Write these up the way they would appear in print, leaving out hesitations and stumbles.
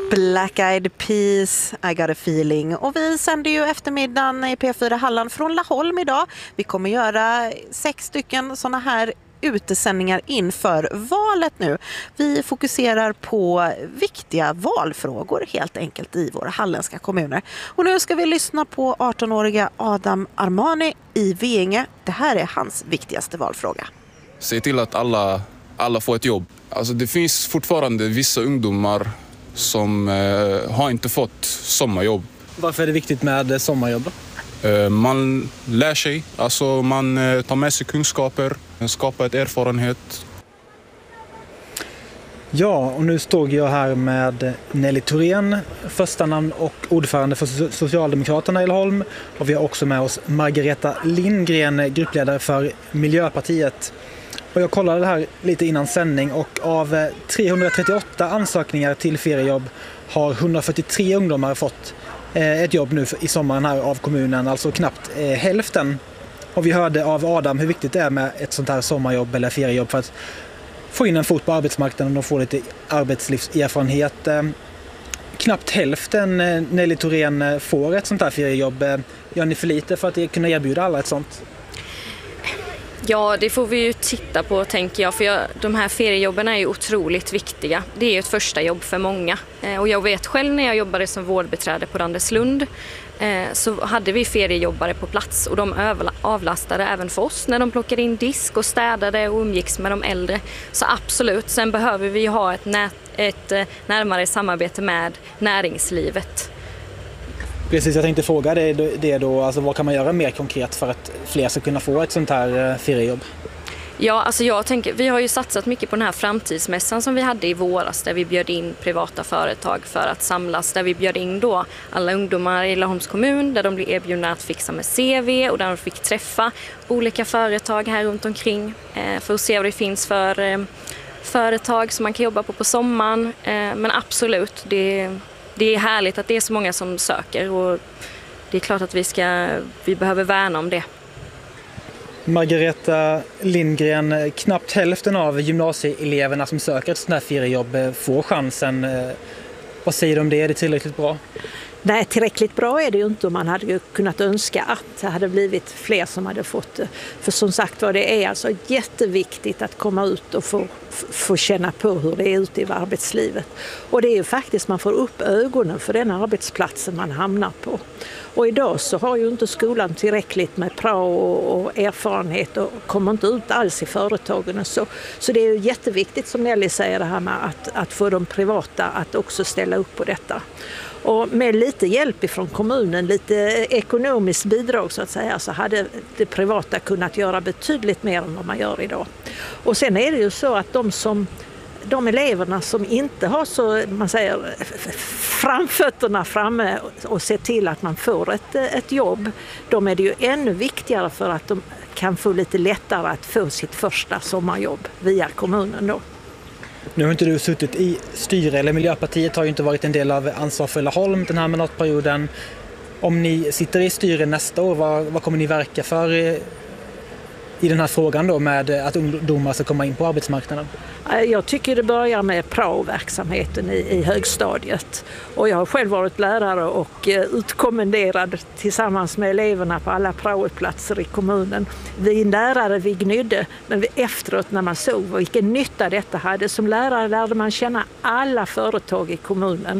Black Eyed Peas, I got a feeling. Och vi sänder ju eftermiddagen i P4 Halland från Laholm idag. Vi kommer göra 6 stycken såna här utesändningar inför valet nu. Vi fokuserar på viktiga valfrågor helt enkelt i våra halländska kommuner. Och nu ska vi lyssna på 18-åriga Adam Armani i Veinge. Det här är hans viktigaste valfråga. Se till att alla får ett jobb. Alltså det finns fortfarande vissa ungdomar som har inte fått sommarjobb. Varför är det viktigt med sommarjobb? Man lär sig, alltså man tar med sig kunskaper, skapar ett erfarenhet. Ja, och nu stod jag här med Nelly Thorén, första namn och ordförande för Socialdemokraterna i Laholm. Och vi har också med oss Margareta Lindgren, gruppledare för Miljöpartiet. Och jag kollade det här lite innan sändning och av 338 ansökningar till feriejobb har 143 ungdomar fått ett jobb nu i sommaren här av kommunen, alltså knappt hälften. Och vi hörde av Adam hur viktigt det är med ett sånt här sommarjobb eller feriejobb för att få in en fot på arbetsmarknaden och få lite arbetslivserfarenhet. Knappt hälften, Nelly Thorén, får ett sånt här feriejobb. Gör ni för lite för att kunna erbjuda alla ett sånt? Ja, det får vi ju titta på, tänker jag, för de här feriejobben är ju otroligt viktiga. Det är ju ett första jobb för många. Och jag vet själv när jag jobbade som vårdbiträde på Randeslund så hade vi feriejobbare på plats och de avlastade även för oss när de plockade in disk och städade och umgicks med de äldre. Så absolut, sen behöver vi ha ett närmare samarbete med näringslivet. Precis, jag tänkte fråga det då, alltså vad kan man göra mer konkret för att fler ska kunna få ett sånt här feriejobb? Ja, alltså jag tänker, vi har ju satsat mycket på den här framtidsmässan som vi hade i våras där vi bjöd in privata företag för att samlas, där vi bjöd in då alla ungdomar i Laholms kommun där de blev erbjudna att fixa med CV och där de fick träffa olika företag här runt omkring för att se vad det finns för företag som man kan jobba på sommaren. Men absolut, det är härligt att det är så många som söker och det är klart att vi behöver värna om det. Margareta Lindgren, knappt hälften av gymnasieeleverna som söker ett sånt här feriejobb får chansen. Vad säger du om det? Är det tillräckligt bra? Nej, tillräckligt bra är det ju inte, och man hade ju kunnat önska att det hade blivit fler som hade fått det. För som sagt var, det är alltså jätteviktigt att komma ut och få känna på hur det är ute i arbetslivet. Och det är ju faktiskt, man får upp ögonen för den arbetsplatsen man hamnar på. Och idag så har ju inte skolan tillräckligt med prao och erfarenhet och kommer inte ut alls i företagen. Så det är ju jätteviktigt, som Nelly säger, det här med att få de privata att också ställa upp på detta. Och med lite hjälp ifrån kommunen, lite ekonomiskt bidrag så att säga, så hade det privata kunnat göra betydligt mer än vad man gör idag. Och sen är det ju så att de eleverna som inte har så, man säger, framfötterna framme och ser till att man får ett jobb, de är det ju ännu viktigare för att de kan få lite lättare att få sitt första sommarjobb via kommunen då. Nu har inte du suttit i styre, eller Miljöpartiet har ju inte varit en del av ansvar för Laholm den här mandatperioden. Om ni sitter i styre nästa år, vad kommer ni verka för i den här frågan då med att ungdomar ska komma in på arbetsmarknaden? Jag tycker det börjar med prao-verksamheten i högstadiet. Och jag har själv varit lärare och utkommenderad tillsammans med eleverna på alla prao-platser i kommunen. Vi lärare, vi gnydde, men efteråt när man såg vilken nytta detta hade, som lärare lärde man känna alla företag i kommunen.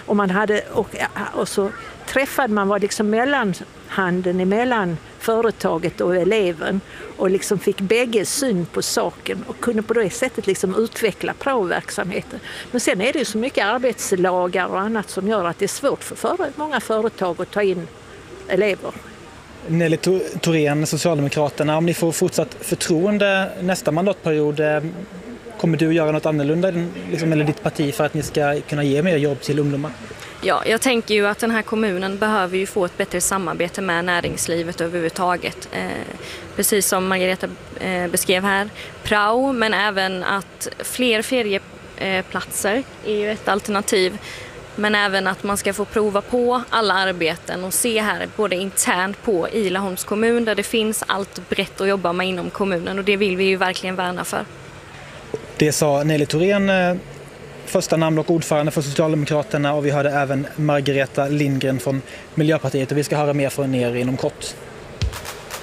Och så träffade man, var liksom mellanhanden emellan företaget och eleven och liksom fick bägge syn på saken och kunde på det sättet liksom utveckla prao-verksamheten. Men sen är det ju så mycket arbetslagar och annat som gör att det är svårt för många företag att ta in elever. Nelly Thorén, Socialdemokraterna, om ni får fortsatt förtroende nästa mandatperiod, kommer du göra något annorlunda eller ditt parti för att ni ska kunna ge mer jobb till ungdomar? Ja, jag tänker ju att den här kommunen behöver ju få ett bättre samarbete med näringslivet överhuvudtaget. Precis som Margareta beskrev här, prao, men även att fler ferieplatser är ju ett alternativ. Men även att man ska få prova på alla arbeten och se här både internt på i Laholms kommun där det finns allt brett att jobba med inom kommunen, och det vill vi ju verkligen värna för. Det sa Nelly Thorén, första namn och ordförande för Socialdemokraterna, och vi hörde även Margareta Lindgren från Miljöpartiet, och vi ska höra mer från er inom kort.